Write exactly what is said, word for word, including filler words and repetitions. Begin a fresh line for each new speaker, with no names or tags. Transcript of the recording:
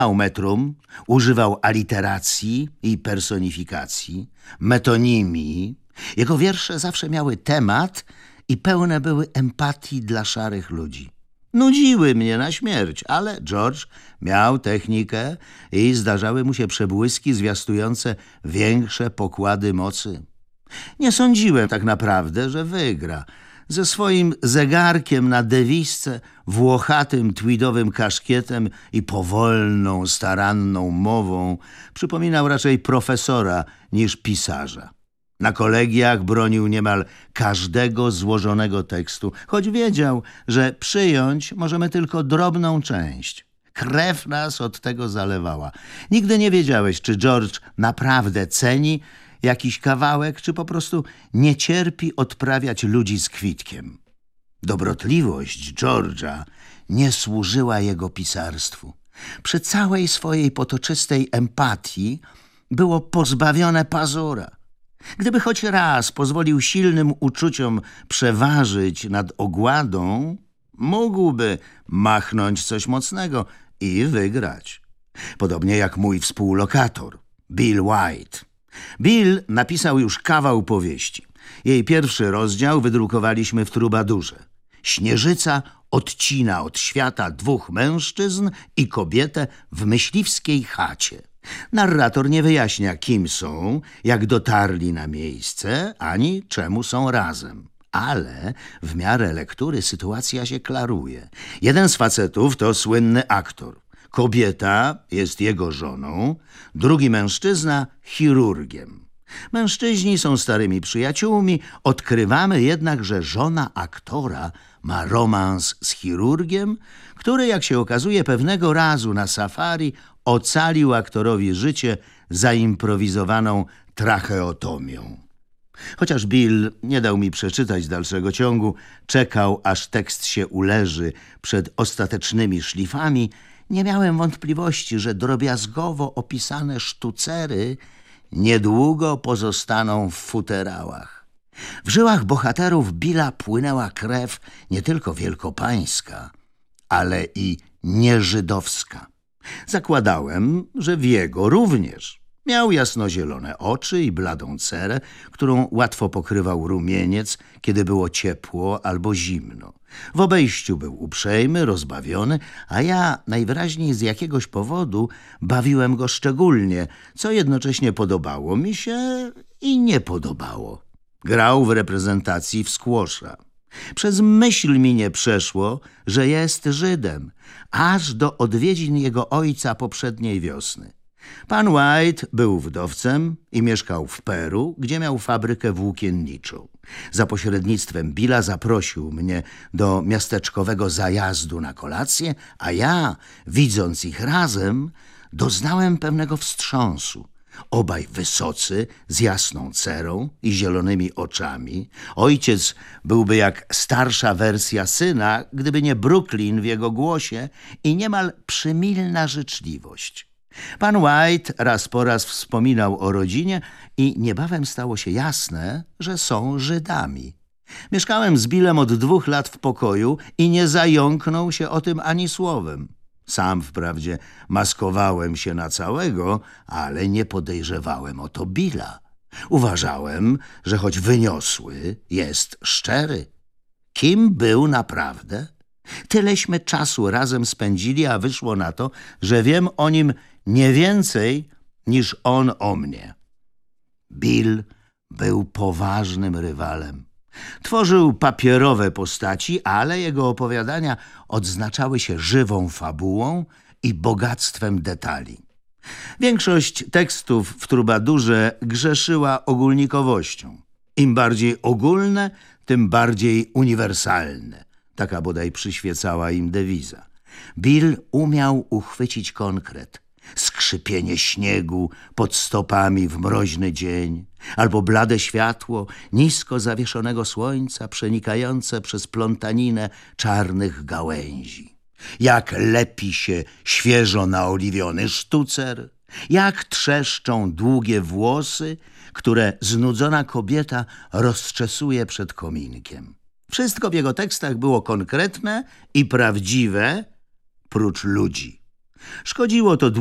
Metrum, używał aliteracji i personifikacji, metonimii. Jego wiersze zawsze miały temat i pełne były empatii dla szarych ludzi. Nudziły mnie na śmierć, ale George miał technikę i zdarzały mu się przebłyski zwiastujące większe pokłady mocy. Nie sądziłem tak naprawdę, że wygra. Ze swoim zegarkiem na dewisce, włochatym tweedowym kaszkietem i powolną, staranną mową przypominał raczej profesora niż pisarza. Na kolegiach bronił niemal każdego złożonego tekstu, choć wiedział, że przyjąć możemy tylko drobną część. Krew nas od tego zalewała. Nigdy nie wiedziałeś, czy George naprawdę ceni jakiś kawałek, czy po prostu nie cierpi odprawiać ludzi z kwitkiem. Dobrotliwość George'a nie służyła jego pisarstwu. Przy całej swojej potoczystej empatii było pozbawione pazura. Gdyby choć raz pozwolił silnym uczuciom przeważyć nad ogładą, mógłby machnąć coś mocnego i wygrać. Podobnie jak mój współlokator, Bill White. Bill napisał już kawał powieści. Jej pierwszy rozdział wydrukowaliśmy w Trubadurze. Śnieżyca odcina od świata dwóch mężczyzn i kobietę w myśliwskiej chacie. Narrator nie wyjaśnia, kim są, jak dotarli na miejsce, ani czemu są razem. Ale w miarę lektury sytuacja się klaruje. Jeden z facetów to słynny aktor. Kobieta jest jego żoną, drugi mężczyzna chirurgiem. Mężczyźni są starymi przyjaciółmi, odkrywamy jednak, że żona aktora ma romans z chirurgiem, który, jak się okazuje, pewnego razu na safari ocalił aktorowi życie zaimprowizowaną tracheotomią. Chociaż Bill nie dał mi przeczytać dalszego ciągu, czekał, aż tekst się uleży przed ostatecznymi szlifami, nie miałem wątpliwości, że drobiazgowo opisane sztucery niedługo pozostaną w futerałach. W żyłach bohaterów Billa płynęła krew nie tylko wielkopańska, ale i nieżydowska. Zakładałem, że w jego również. Miał jasnozielone oczy i bladą cerę, którą łatwo pokrywał rumieniec, kiedy było ciepło albo zimno. W obejściu był uprzejmy, rozbawiony, a ja najwyraźniej z jakiegoś powodu bawiłem go szczególnie, co jednocześnie podobało mi się i nie podobało. Grał w reprezentacji w squasha. Przez myśl mi nie przeszło, że jest Żydem, aż do odwiedzin jego ojca poprzedniej wiosny. Pan White był wdowcem i mieszkał w Peru, gdzie miał fabrykę włókienniczą. Za pośrednictwem Billa zaprosił mnie do miasteczkowego zajazdu na kolację, a ja, widząc ich razem, doznałem pewnego wstrząsu. Obaj wysocy, z jasną cerą i zielonymi oczami. Ojciec byłby jak starsza wersja syna, gdyby nie Brooklyn w jego głosie i niemal przymilna życzliwość. Pan White raz po raz wspominał o rodzinie i niebawem stało się jasne, że są Żydami. Mieszkałem z Billem od dwóch lat w pokoju i nie zająknął się o tym ani słowem. Sam wprawdzie maskowałem się na całego, ale nie podejrzewałem o to Billa. Uważałem, że choć wyniosły, jest szczery. Kim był naprawdę? Tyleśmy czasu razem spędzili, a wyszło na to, że wiem o nim nie więcej niż on o mnie. Bill był poważnym rywalem. Tworzył papierowe postaci, ale jego opowiadania odznaczały się żywą fabułą i bogactwem detali. Większość tekstów w Trubadurze grzeszyła ogólnikowością. Im bardziej ogólne, tym bardziej uniwersalne. Taka bodaj przyświecała im dewiza. Bill umiał uchwycić konkret. Skrzypienie śniegu pod stopami w mroźny dzień, albo blade światło nisko zawieszonego słońca przenikające przez plątaninę czarnych gałęzi. Jak lepi się świeżo naoliwiony sztucer, jak trzeszczą długie włosy, które znudzona kobieta rozczesuje przed kominkiem. Wszystko w jego tekstach było konkretne i prawdziwe, prócz ludzi. Szkodziło to